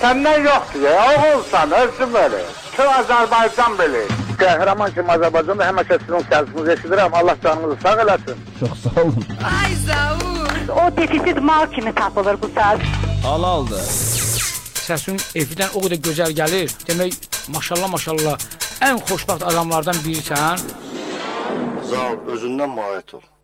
Səndən yoxdur ya, oğulsan, özün belə. Tüm Azərbaycan belə. Qəhrəman kimi Azərbaycanda həmişə sizin səsinizi eşidirəm. Allah canınızı sağ eləsin. Çox sağ olun. Ay Zaur. O defisit mal kimi tapılır bu səs. Halaldır. Səsin evdən o qədər gözəl gəlir. Demək, maşallah, ən xoşbəxt adamlardan birisən. Zaur, özündən muayət ol.